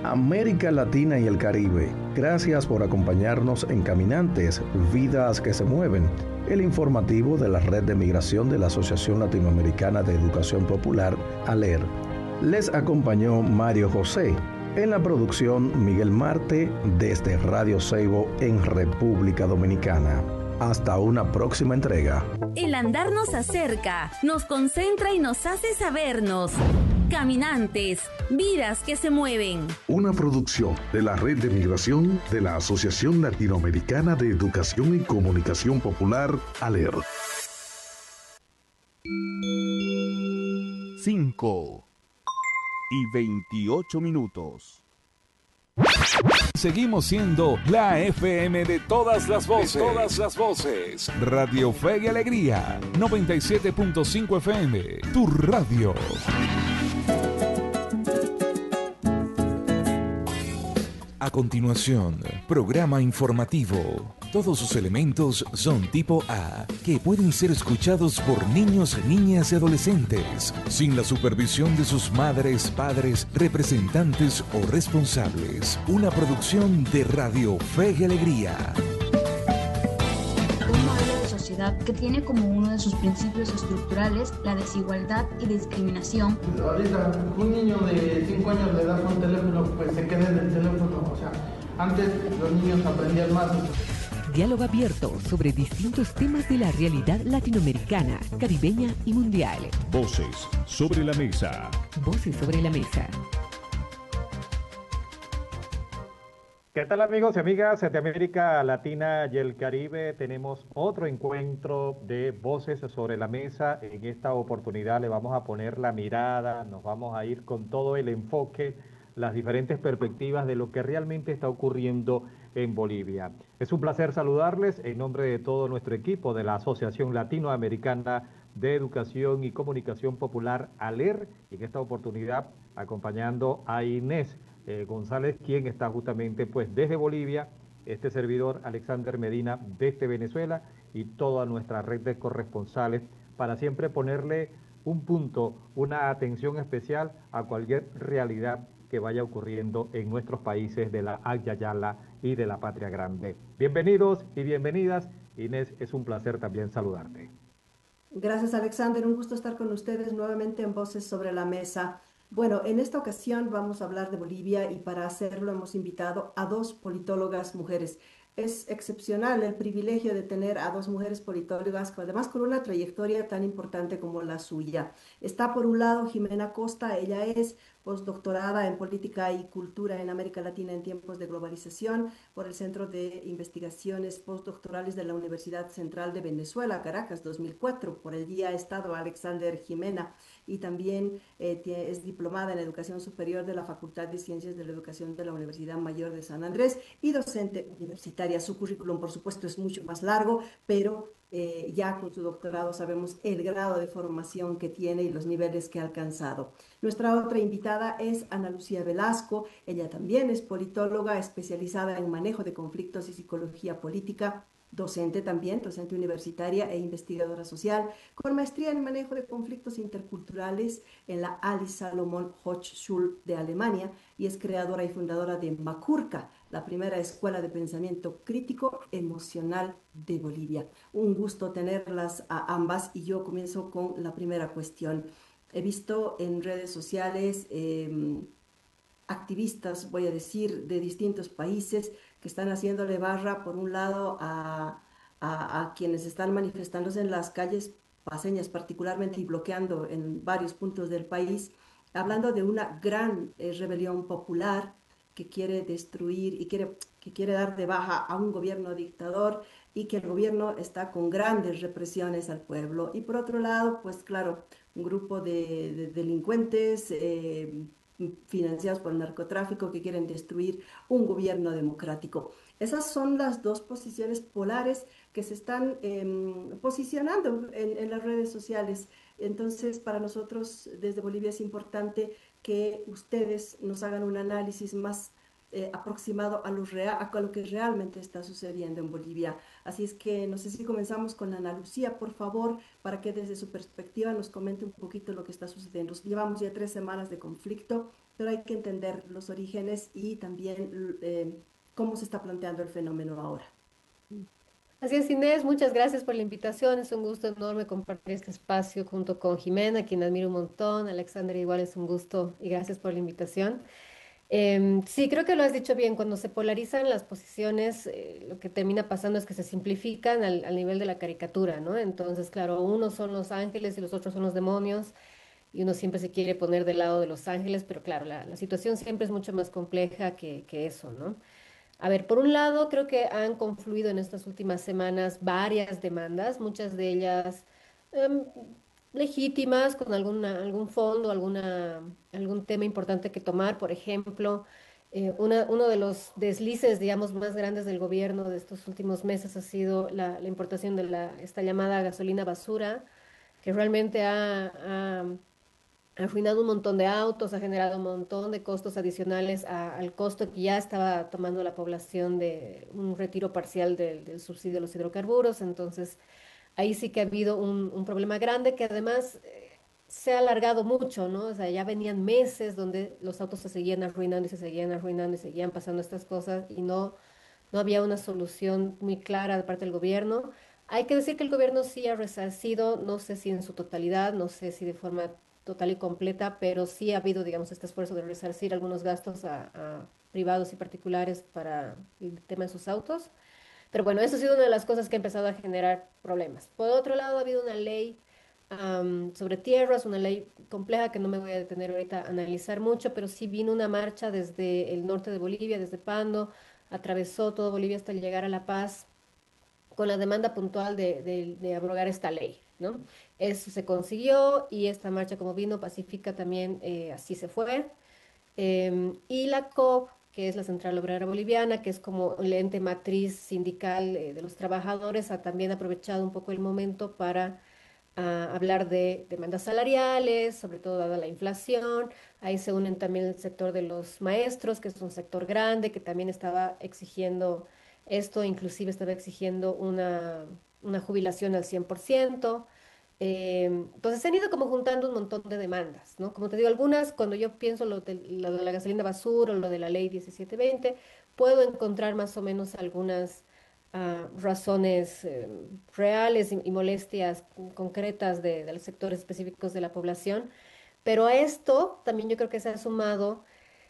América Latina y el Caribe, gracias por acompañarnos en Caminantes, Vidas que se Mueven, el informativo de la Red de Migración de la Asociación Latinoamericana de Educación Popular, ALER. Les acompañó Mario José. En la producción, Miguel Marte, desde Radio Seibo en República Dominicana. Hasta una próxima entrega. El andar nos acerca, nos concentra y nos hace sabernos. Caminantes, vidas que se mueven. Una producción de la Red de Migración de la Asociación Latinoamericana de Educación y Comunicación Popular, ALER. cinco y veintiocho minutos. Seguimos siendo la F M de todas las voces. De todas las voces. Radio Fe y Alegría, noventa y siete punto cinco F M, tu radio. A continuación, programa informativo. Todos sus elementos son tipo A, que pueden ser escuchados por niños, niñas y adolescentes, sin la supervisión de sus madres, padres, representantes o responsables. Una producción de Radio Fe y Alegría. Un modelo de sociedad que tiene como uno de sus principios estructurales la desigualdad y discriminación. Ahorita un niño de cinco años le das un teléfono, pues se queda en el teléfono. O sea, antes los niños aprendían más. Diálogo abierto sobre distintos temas de la realidad latinoamericana, caribeña y mundial. Voces sobre la mesa. Voces sobre la mesa. ¿Qué tal, amigos y amigas de América Latina y el Caribe? Tenemos otro encuentro de Voces sobre la Mesa. En esta oportunidad le vamos a poner la mirada, nos vamos a ir con todo el enfoque, las diferentes perspectivas de lo que realmente está ocurriendo en Bolivia. Es un placer saludarles en nombre de todo nuestro equipo de la Asociación Latinoamericana de Educación y Comunicación Popular, ALER, y en esta oportunidad acompañando a Inés Eh, González, quien está justamente pues desde Bolivia, este servidor Alexander Medina desde Venezuela y toda nuestra red de corresponsales para siempre ponerle un punto, una atención especial a cualquier realidad que vaya ocurriendo en nuestros países de la Agua Yala y de la Patria Grande. Bienvenidos y bienvenidas. Inés, es un placer también saludarte. Gracias, Alexander, un gusto estar con ustedes nuevamente en Voces sobre la Mesa. Bueno, en esta ocasión vamos a hablar de Bolivia y para hacerlo hemos invitado a dos politólogas mujeres. Es excepcional el privilegio de tener a dos mujeres politólogas, además con una trayectoria tan importante como la suya. Está por un lado Jimena Costa, ella es postdoctorada en Política y Cultura en América Latina en tiempos de globalización por el Centro de Investigaciones Postdoctorales de la Universidad Central de Venezuela, Caracas, dos mil cuatro, por el Día Estado Alexander Jimena, y también eh, es diplomada en Educación Superior de la Facultad de Ciencias de la Educación de la Universidad Mayor de San Andrés y docente universitaria. Su currículum, por supuesto, es mucho más largo, pero eh, ya con su doctorado sabemos el grado de formación que tiene y los niveles que ha alcanzado. Nuestra otra invitada es Ana Lucía Velasco. Ella también es politóloga especializada en manejo de conflictos y psicología política, docente también, docente universitaria e investigadora social, con maestría en manejo de conflictos interculturales en la Alice Salomon Hochschule de Alemania, y es creadora y fundadora de Macurca, la primera escuela de pensamiento crítico emocional de Bolivia. Un gusto tenerlas a ambas y yo comienzo con la primera cuestión. He visto en redes sociales eh, activistas, voy a decir, de distintos países que están haciéndole barra, por un lado, a, a, a quienes están manifestándose en las calles paseñas particularmente y bloqueando en varios puntos del país, hablando de una gran eh, rebelión popular que quiere destruir y quiere, que quiere dar de baja a un gobierno dictador y que el gobierno está con grandes represiones al pueblo. Y por otro lado, pues claro, un grupo de, de delincuentes eh, financiados por el narcotráfico que quieren destruir un gobierno democrático. Esas son las dos posiciones polares que se están eh, posicionando en, en las redes sociales. Entonces, para nosotros desde Bolivia es importante que ustedes nos hagan un análisis más eh, aproximado a lo, real, a lo que realmente está sucediendo en Bolivia. Así es que no sé si comenzamos con Ana Lucía, por favor, para que desde su perspectiva nos comente un poquito lo que está sucediendo. Llevamos ya tres semanas de conflicto, pero hay que entender los orígenes y también eh, cómo se está planteando el fenómeno ahora. Así es, Inés, muchas gracias por la invitación. Es un gusto enorme compartir este espacio junto con Jimena, a quien admiro un montón. Alexander, igual es un gusto y gracias por la invitación. Eh, sí, creo que lo has dicho bien. Cuando se polarizan las posiciones, eh, lo que termina pasando es que se simplifican al, al nivel de la caricatura, ¿no? Entonces, claro, unos son los ángeles y los otros son los demonios, y uno siempre se quiere poner del lado de los ángeles, pero claro, la, la situación siempre es mucho más compleja que, que eso, ¿no? A ver, por un lado, creo que han confluido en estas últimas semanas varias demandas, muchas de ellas em, legítimas, con alguna, algún fondo, alguna, algún tema importante que tomar. Por ejemplo, eh, una, uno de los deslices, digamos, más grandes del gobierno de estos últimos meses ha sido la, la importación de la, esta llamada gasolina basura, que realmente ha, ha ha arruinado un montón de autos, ha generado un montón de costos adicionales a- al costo que ya estaba tomando la población de un retiro parcial del, del subsidio de los hidrocarburos. Entonces, ahí sí que ha habido un, un problema grande que además eh, se ha alargado mucho, ¿no? O sea, ya venían meses donde los autos se seguían arruinando y se seguían arruinando y seguían pasando estas cosas y no, no había una solución muy clara de parte del gobierno. Hay que decir que el gobierno sí ha resarcido, no sé si en su totalidad, no sé si de forma total y completa, pero sí ha habido, digamos, este esfuerzo de resarcir algunos gastos a, a privados y particulares para el tema de sus autos. Pero bueno, eso ha sido una de las cosas que ha empezado a generar problemas. Por otro lado, ha habido una ley am, sobre tierras, una ley compleja que no me voy a detener ahorita a analizar mucho, pero sí vino una marcha desde el norte de Bolivia, desde Pando, atravesó todo Bolivia hasta llegar a La Paz, con la demanda puntual de, de- de abrogar esta ley, ¿no? Eso se consiguió y esta marcha como vino pacífica también eh, así se fue. Em, y la C O B, que es la Central Obrera Boliviana, que es como el ente matriz sindical eh, de los trabajadores, ha también aprovechado un poco el momento para ah, hablar de demandas salariales, sobre todo dada la inflación. Ahí se unen también el sector de los maestros, que es un sector grande, que también estaba exigiendo esto, inclusive estaba exigiendo una, una jubilación al cien por ciento. Eh, entonces se han ido como juntando un montón de demandas, ¿no? Como te digo, algunas, cuando yo pienso lo de, lo de la gasolina basura o lo de la ley diecisiete veinte, puedo encontrar más o menos algunas ah, razones eh, reales y, y molestias concretas de, de los sectores específicos de la población, pero a esto también yo creo que se ha sumado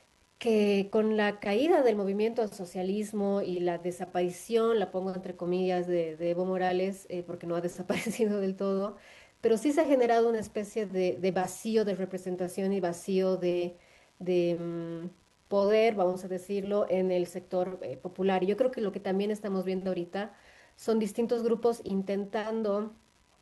que con la caída del movimiento al socialismo y la desaparición, la pongo entre comillas, de, de Evo Morales, eh, porque no ha desaparecido del todo, pero sí se ha generado una especie de, de vacío de representación y vacío de, de, mm, poder, vamos a decirlo, en el sector eh, popular. Y yo creo que lo que también estamos viendo ahorita son distintos grupos intentando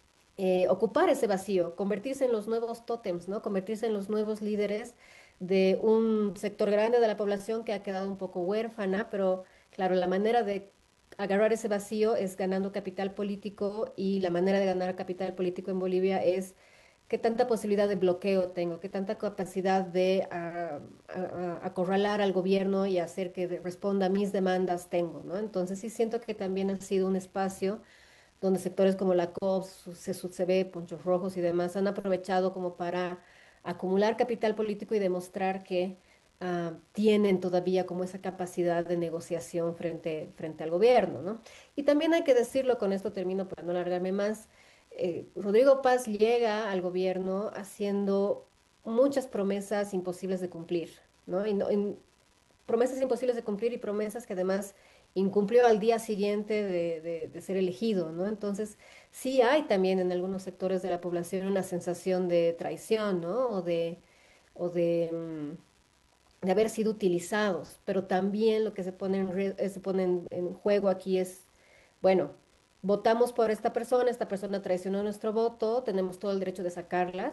eh, ocupar ese vacío, convertirse en los nuevos tótems, ¿no? Convertirse en los nuevos líderes de un sector grande de la población que ha quedado un poco huérfana, pero claro, la manera de agarrar ese vacío es ganando capital político, y la manera de ganar capital político en Bolivia es qué tanta posibilidad de bloqueo tengo, qué tanta capacidad de ah, a- a- acorralar al gobierno y hacer que de- responda a mis demandas tengo, ¿no? Entonces sí siento que también ha sido un espacio donde sectores como la C O B, C S U C B, Ponchos Rojos y demás han aprovechado como para acumular capital político y demostrar que ah, tienen todavía como esa capacidad de negociación frente, frente al gobierno, ¿no? Y también hay que decirlo, con esto termino para no alargarme más, eh, Rodrigo Paz llega al gobierno haciendo muchas promesas imposibles de cumplir, ¿no? Y no- y promesas imposibles de cumplir y promesas que además incumplió al día siguiente de, de- de ser elegido, ¿no? Entonces, sí hay también en algunos sectores de la población una sensación de traición, ¿no? O de, o de, mm, de haber sido utilizados, pero también lo que se pone en, rie- eh, se pone en, en juego aquí es, bueno, votamos por esta persona, esta persona traicionó nuestro voto, tenemos todo el derecho de sacarlas,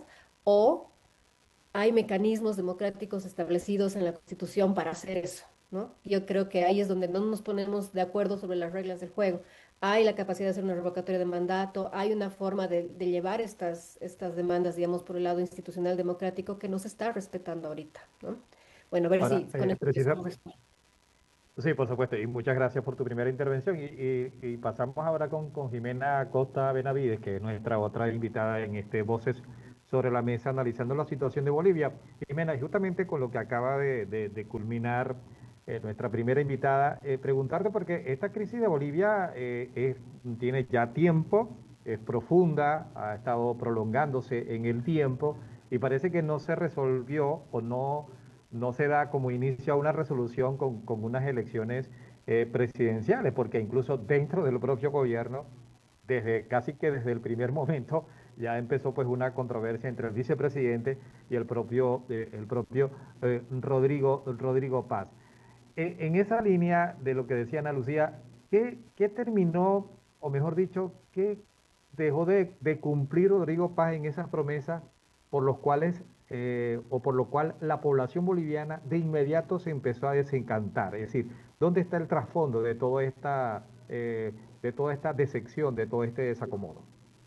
o hay mecanismos democráticos establecidos en la Constitución para hacer eso, ¿no? Yo creo que ahí es donde no nos ponemos de acuerdo sobre las reglas del juego. Hay la capacidad de hacer una revocatoria de mandato, hay una forma de, de llevar estas, estas demandas, digamos, por el lado institucional democrático que no se está respetando ahorita, ¿no? Bueno, a ver Ahora, si con eh, esto precisa- respondo. Sí, por supuesto, y muchas gracias por tu primera intervención. Y, y- y pasamos ahora con, con Jimena Costa Benavides, que es nuestra otra invitada en este Voces sobre la Mesa, analizando la situación de Bolivia. Jimena, y justamente con lo que acaba de, de- de culminar eh, nuestra primera invitada, eh, preguntarte porque esta crisis de Bolivia eh, es- tiene ya tiempo, es profunda, ha estado prolongándose en el tiempo y parece que no se resolvió o no no se da como inicio a una resolución con, con unas elecciones eh, presidenciales, porque incluso dentro del propio gobierno, desde casi que desde el primer momento, ya empezó pues una controversia entre el vicepresidente y el propio, eh, el propio eh, Rodrigo, Rodrigo Paz. En, en esa línea de lo que decía Ana Lucía, ¿qué, qué terminó, o mejor dicho, qué dejó de, de cumplir Rodrigo Paz en esas promesas por los cuales eh, o por lo cual la población boliviana de inmediato se empezó a desencantar? Es decir, ¿dónde está el trasfondo de toda esta, eh, de toda esta decepción, de todo este desacomodo?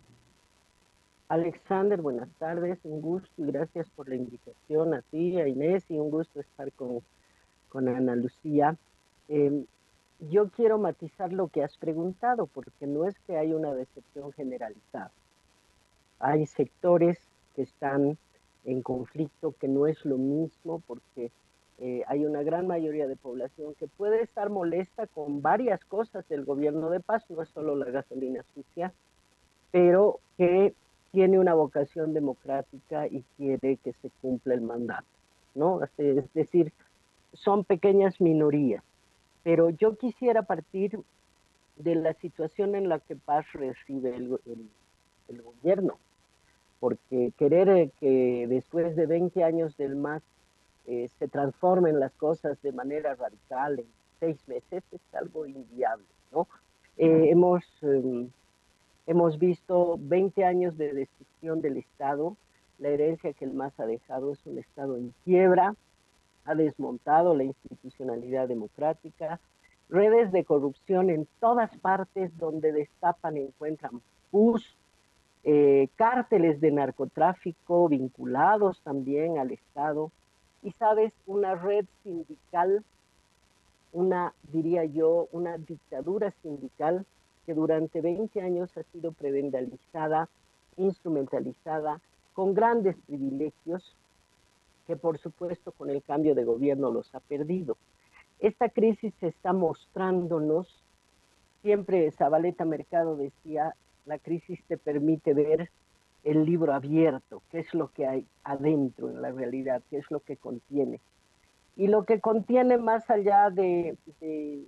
Alexander, buenas tardes, un gusto y gracias por la invitación a ti, a Inés, y un gusto estar con, con Ana Lucía. Eh, yo quiero matizar lo que has preguntado, porque no es que hay una decepción generalizada. Hay sectores que están en conflicto, que no es lo mismo, porque eh, hay una gran mayoría de población que puede estar molesta con varias cosas del gobierno de Paz, no es solo la gasolina sucia, pero que tiene una vocación democrática y quiere que se cumpla el mandato, ¿no? Es decir, son pequeñas minorías, pero yo quisiera partir de la situación en la que Paz recibe el, el, el gobierno, porque querer que después de veinte años del M A S eh, se transformen las cosas de manera radical en seis meses es algo inviable, ¿no? Eh, hemos... Eh, Hemos visto veinte años de destrucción del Estado. La herencia que el M A S ha dejado es un Estado en quiebra, ha desmontado la institucionalidad democrática, redes de corrupción en todas partes donde destapan encuentran P U S, eh, cárteles de narcotráfico vinculados también al Estado, y sabes, una red sindical, una, diría yo, una dictadura sindical que durante veinte años ha sido prebendalizada, instrumentalizada, con grandes privilegios, que por supuesto con el cambio de gobierno los ha perdido. Esta crisis está mostrándonos, siempre Zabaleta Mercado decía, la crisis te permite ver el libro abierto, qué es lo que hay adentro en la realidad, qué es lo que contiene. Y lo que contiene más allá de... de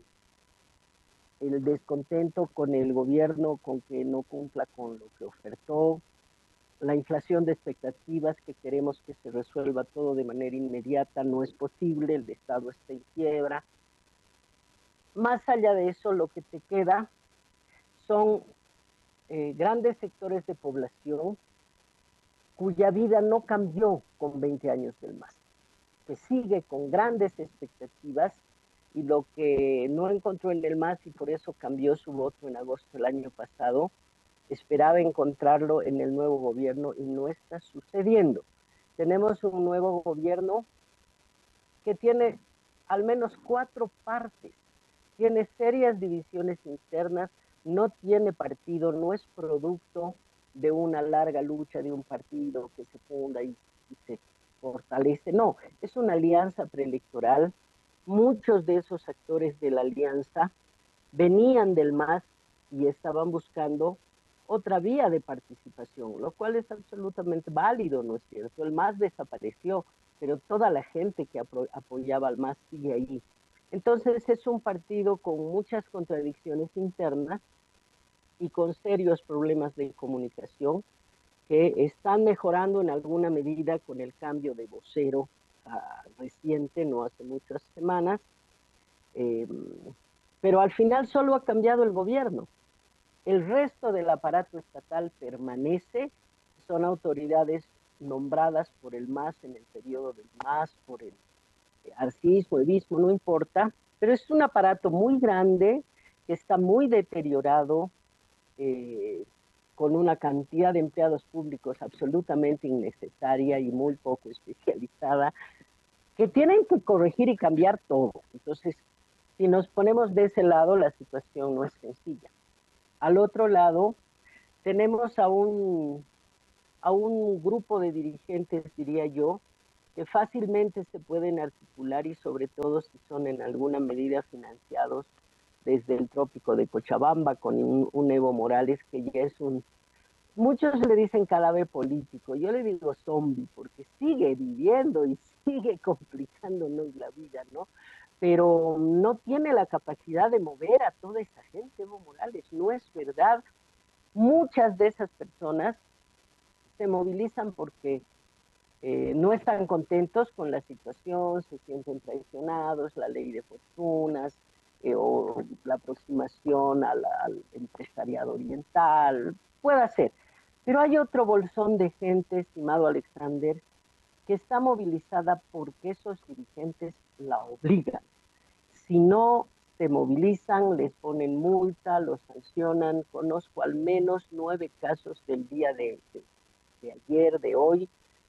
el descontento con el gobierno, con que no cumpla con lo que ofertó, la inflación de expectativas, que queremos que se resuelva todo de manera inmediata, no es posible, el Estado está en quiebra. Más allá de eso, lo que te queda son eh, grandes sectores de población cuya vida no cambió con veinte años del M A S, que sigue con grandes expectativas, y lo que no encontró en el M A S y por eso cambió su voto en agosto del año pasado, esperaba encontrarlo en el nuevo gobierno y no está sucediendo. Tenemos un nuevo gobierno que tiene al menos cuatro partes, tiene serias divisiones internas, no tiene partido, no es producto de una larga lucha de un partido que se funda y, y se fortalece, no, es una alianza preelectoral. Muchos de esos actores de la alianza venían del M A S y estaban buscando otra vía de participación, lo cual es absolutamente válido, ¿no es cierto? El M A S desapareció, pero toda la gente que apo apoyaba al M A S sigue ahí. Entonces es un partido con muchas contradicciones internas y con serios problemas de comunicación que están mejorando en alguna medida con el cambio de vocero Uh, reciente, no hace muchas semanas, eh, pero al final solo ha cambiado el gobierno. El resto del aparato estatal permanece, son autoridades nombradas por el M A S en el periodo del M A S, por el arcismo, evismo, no importa, pero es un aparato muy grande, que está muy deteriorado, eh, con una cantidad de empleados públicos absolutamente innecesaria y muy poco especializada, que tienen que corregir y cambiar todo. Entonces, si nos ponemos de ese lado, la situación no es sencilla. Al otro lado, tenemos a un, a un grupo de dirigentes, diría yo, que fácilmente se pueden articular y sobre todo si son en alguna medida financiados desde el trópico de Cochabamba con un, un Evo Morales que ya es un, muchos le dicen cadáver político, yo le digo zombie porque sigue viviendo y sigue complicándonos la vida, ¿no? Pero no tiene la capacidad de mover a toda esa gente, Evo Morales, no es verdad. Muchas de esas personas se movilizan porque Eh, no están contentos con la situación, se sienten traicionados, la ley de fortunas eh, o la aproximación al, al empresariado oriental, puede ser. Pero hay otro bolsón de gente, estimado Alexander, que está movilizada porque esos dirigentes la obligan. Si no se movilizan, les ponen multa, los sancionan. Conozco al menos nueve casos del día de, de, de ayer, de hoy,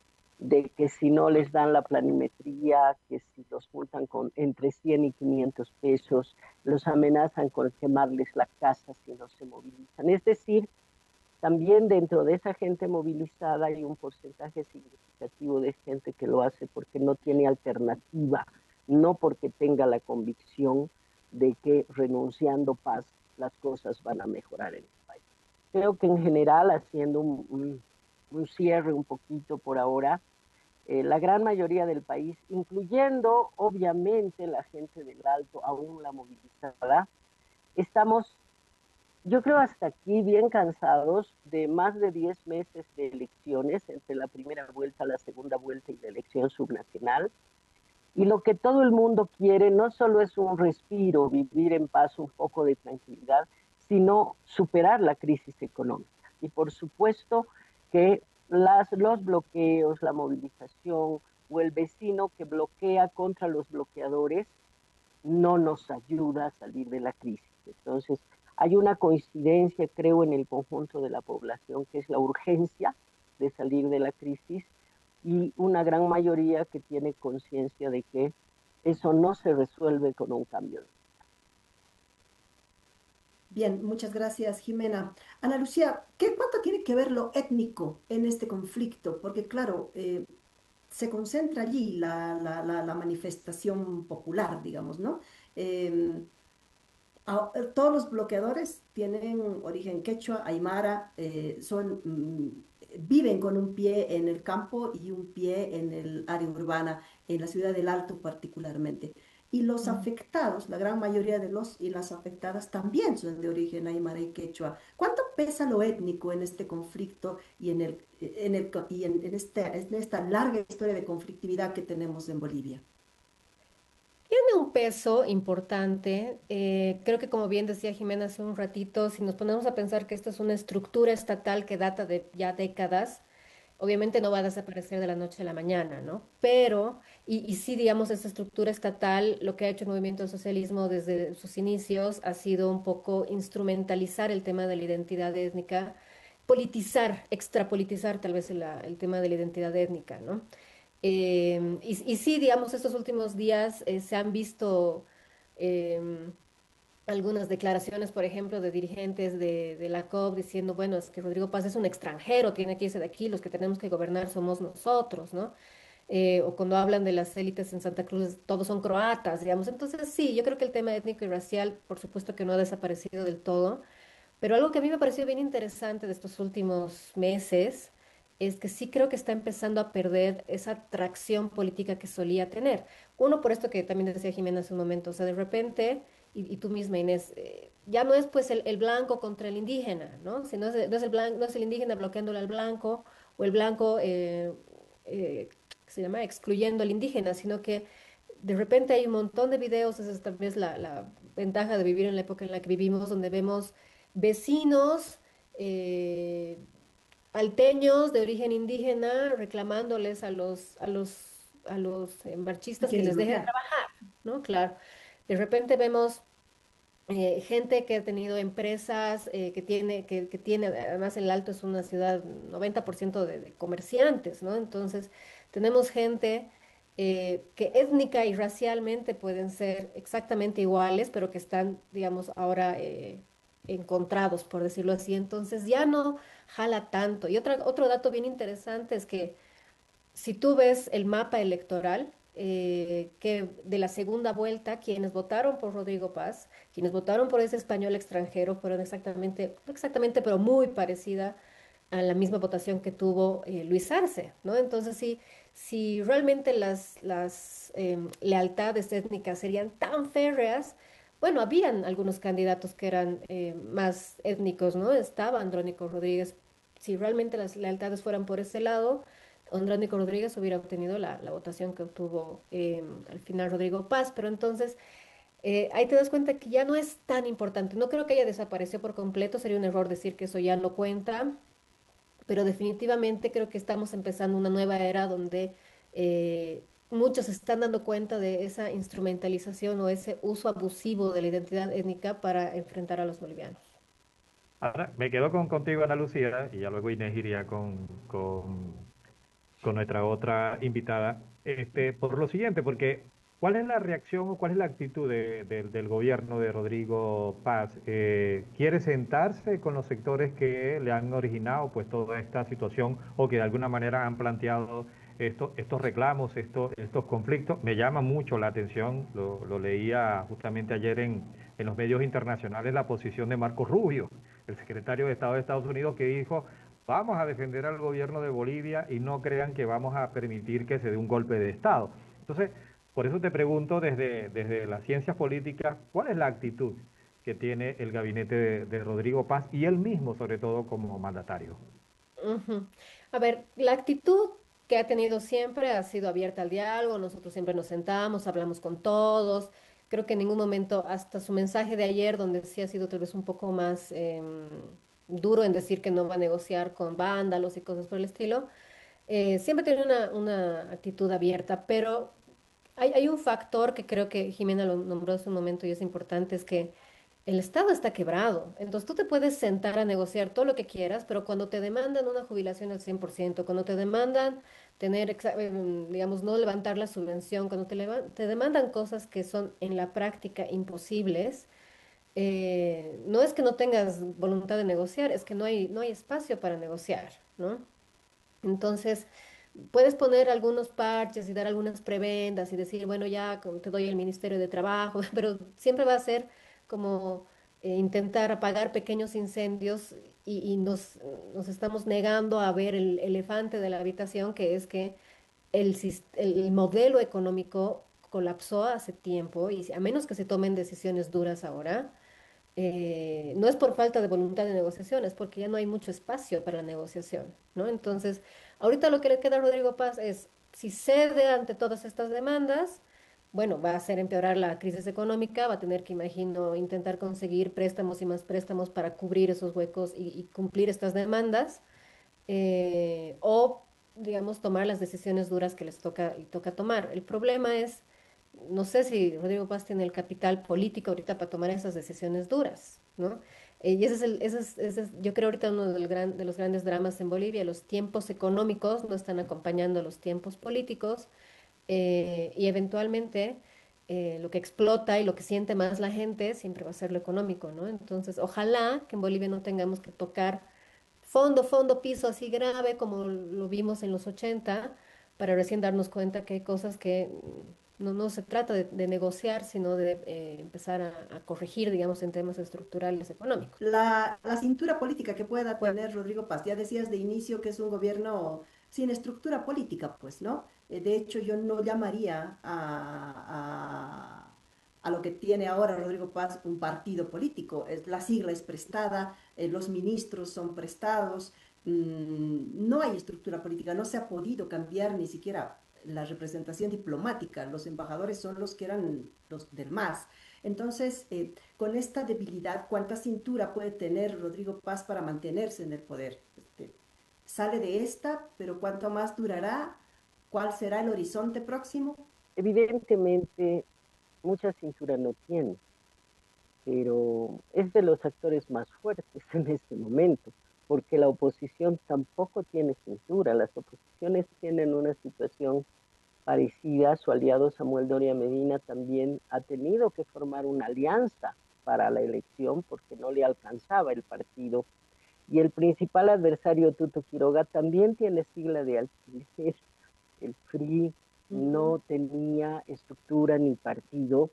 de que si no les dan la planimetría, que si los multan con entre cien y quinientos pesos, los amenazan con quemarles la casa si no se movilizan. Es decir, también dentro de esa gente movilizada hay un porcentaje significativo de gente que lo hace porque no tiene alternativa, no porque tenga la convicción de que renunciando paz las cosas van a mejorar en el país. Creo que en general, haciendo un, un, un cierre un poquito por ahora, Eh, la gran mayoría del país, incluyendo obviamente la gente del Alto, aún la movilizada, estamos, yo creo hasta aquí, bien cansados de más de diez meses de elecciones, entre la primera vuelta, la segunda vuelta y la elección subnacional. Y lo que todo el mundo quiere no solo es un respiro, vivir en paz, un poco de tranquilidad, sino superar la crisis económica. Y por supuesto que Las, los bloqueos, la movilización o el vecino que bloquea contra los bloqueadores no nos ayuda a salir de la crisis. Entonces, hay una coincidencia, creo, en el conjunto de la población, que es la urgencia de salir de la crisis y una gran mayoría que tiene conciencia de que eso no se resuelve con un cambio. Bien, muchas gracias, Jimena. Ana Lucía, ¿qué, ¿cuánto tiene que ver lo étnico en este conflicto? Porque, claro, eh, se concentra allí la, la, la, la manifestación popular, digamos, ¿no? Eh, a, todos los bloqueadores tienen origen quechua, aymara, eh, son, mm, viven con un pie en el campo y un pie en el área urbana, en la ciudad del Alto particularmente. Y los afectados, la gran mayoría de los y las afectadas también son de origen aymara y quechua. ¿Cuánto pesa lo étnico en este conflicto y en, el, en, el, y en, en, esta, en esta larga historia de conflictividad que tenemos en Bolivia? Tiene un peso importante. Eh, creo que como bien decía Jimena hace un ratito, si nos ponemos a pensar que esto es una estructura estatal que data de ya décadas, obviamente no va a desaparecer de la noche a la mañana, ¿no? Pero, y, y sí, digamos, esta estructura estatal, lo que ha hecho el movimiento del socialismo desde sus inicios ha sido un poco instrumentalizar el tema de la identidad étnica, politizar, extrapolitizar tal vez el, el tema de la identidad étnica, ¿no? Eh, y, y sí, digamos, estos últimos días eh, se han visto eh, algunas declaraciones, por ejemplo, de dirigentes de, de la C O P diciendo, bueno, es que Rodrigo Paz es un extranjero, tiene que irse de aquí, los que tenemos que gobernar somos nosotros, ¿no? Eh, o cuando hablan de las élites en Santa Cruz, todos son croatas, digamos. Entonces, sí, yo creo que el tema étnico y racial, por supuesto que no ha desaparecido del todo, pero algo que a mí me pareció bien interesante de estos últimos meses es que sí creo que está empezando a perder esa tracción política que solía tener. Uno, por esto que también decía Jimena hace un momento, o sea, de repente, y, y tú misma, Inés, eh, ya no es pues el, el blanco contra el indígena, ¿no? Si no es, no es el blanco, no es el indígena bloqueándole al blanco, o el blanco, eh, eh, ¿qué se llama?, excluyendo al indígena, sino que de repente hay un montón de videos, esa es tal vez la, la ventaja de vivir en la época en la que vivimos, donde vemos vecinos, eh, alteños de origen indígena reclamándoles a los, a los, a los eh, marchistas que les dejen trabajar, ¿no? Claro. De repente vemos eh, gente que ha tenido empresas, eh, que tiene, que, que tiene, además el Alto es una ciudad noventa por ciento de, de comerciantes, ¿no? Entonces tenemos gente eh, que étnica y racialmente pueden ser exactamente iguales, pero que están, digamos, ahora eh, encontrados, por decirlo así. Entonces ya no jala tanto. Y otra, otro dato bien interesante es que si tú ves el mapa electoral, eh, que de la segunda vuelta, quienes votaron por Rodrigo Paz, quienes votaron por ese español extranjero, fueron exactamente, no exactamente, pero muy parecida a la misma votación que tuvo eh, Luis Arce, ¿no? Entonces, si, si realmente las, las em, lealtades étnicas serían tan férreas, bueno, habían algunos candidatos que eran eh, más étnicos, ¿no? Estaba Andrónico Rodríguez. Si realmente las lealtades fueran por ese lado, Andrónico Rodríguez hubiera obtenido la, la votación que obtuvo eh, al final Rodrigo Paz, pero entonces eh, ahí te das cuenta que ya no es tan importante. No creo que haya desaparecido por completo, sería un error decir que eso ya no cuenta, pero definitivamente creo que estamos empezando una nueva era donde eh, muchos se están dando cuenta de esa instrumentalización o ese uso abusivo de la identidad étnica para enfrentar a los bolivianos. Ahora, me quedo con, contigo, Ana Lucía, y ya luego Inés iría con, con, con nuestra otra invitada, este, por lo siguiente, porque ¿cuál es la reacción o cuál es la actitud de, de, del gobierno de Rodrigo Paz? Eh, ¿Quiere sentarse con los sectores que le han originado pues toda esta situación o que de alguna manera han planteado esto, estos reclamos, estos, estos conflictos? Me llama mucho la atención, lo, lo leía justamente ayer en, en los medios internacionales, la posición de Marco Rubio, el secretario de Estado de Estados Unidos, que dijo: vamos a defender al gobierno de Bolivia y no crean que vamos a permitir que se dé un golpe de Estado. Entonces, por eso te pregunto desde, desde las ciencias políticas, ¿cuál es la actitud que tiene el gabinete de, de Rodrigo Paz y él mismo, sobre todo, como mandatario? Ujú. A ver, la actitud que ha tenido siempre ha sido abierta al diálogo, nosotros siempre nos sentamos, hablamos con todos, creo que en ningún momento, hasta su mensaje de ayer, donde sí ha sido tal vez un poco más em, duro en decir que no va a negociar con vándalos y cosas por el estilo, eh, siempre tiene una, una actitud abierta, pero hay, hay un factor que creo que Jimena lo nombró hace un momento y es importante, es que el Estado está quebrado. Entonces tú te puedes sentar a negociar todo lo que quieras, pero cuando te demandan una jubilación al cien por ciento, cuando te demandan tener, exa- em, digamos, no levantar la subvención, cuando te, leva- te demandan cosas que son en la práctica imposibles, eh, no es que no tengas voluntad de negociar, es que no hay, no hay espacio para negociar, ¿no? Entonces, puedes poner algunos parches y dar algunas prebendas y decir, bueno, ya con- te doy el Ministerio de Trabajo, pero siempre va a ser como eh, intentar apagar pequeños incendios y, y nos, nos estamos negando a ver el elefante de la habitación, que es que el, sis- el modelo económico colapsó hace tiempo y si- a menos que se tomen decisiones duras ahora, eh, no es por falta de voluntad de negociación, es porque ya no hay mucho espacio para la negociación, ¿no? Entonces, ahorita lo que le queda a Rodrigo Paz es, si cede ante todas estas demandas, bueno, va a hacer empeorar la crisis económica, va a tener que, imagino, intentar conseguir préstamos y más préstamos para cubrir esos huecos y, y cumplir estas demandas, eh, o, digamos, tomar las decisiones duras que les toca, y toca tomar. El problema es, no sé si Rodrigo Paz tiene el capital político ahorita para tomar esas decisiones duras, ¿no? Eh, y ese es, el, ese es, ese es, yo creo, ahorita uno del gran, de los grandes dramas en Bolivia. Los tiempos económicos no están acompañando a los tiempos políticos, eh, y eventualmente eh, lo que explota y lo que siente más la gente siempre va a ser lo económico, ¿no? Entonces, ojalá que en Bolivia no tengamos que tocar fondo, fondo, piso así grave como lo vimos en los ochenta, para recién darnos cuenta que hay cosas que mm, no, no se trata de, de negociar, sino de eh, empezar a, a corregir, digamos, en temas estructurales económicos. La, la cintura política que pueda tener Rodrigo Paz, ya decías de inicio que es un gobierno sin estructura política, pues, ¿no? Eh, de hecho, yo no llamaría a, a, a lo que tiene ahora Rodrigo Paz un partido político. Es, la sigla es prestada, eh, los ministros son prestados, mm, no hay estructura política, no se ha podido cambiar ni siquiera la representación diplomática. Los embajadores son los que eran los del MAS. Entonces, eh, con esta debilidad, ¿cuánta cintura puede tener Rodrigo Paz para mantenerse en el poder? Este, sale de esta, pero ¿cuánto más durará? ¿Cuál será el horizonte próximo? Evidentemente, mucha cintura no tiene, pero es de los actores más fuertes en este momento, porque la oposición tampoco tiene cintura. Las oposiciones tienen una situación parecida. Su aliado Samuel Doria Medina también ha tenido que formar una alianza para la elección porque no le alcanzaba el partido. Y el principal adversario, Tuto Quiroga, también tiene sigla de alquiler. El F R I no tenía estructura ni partido,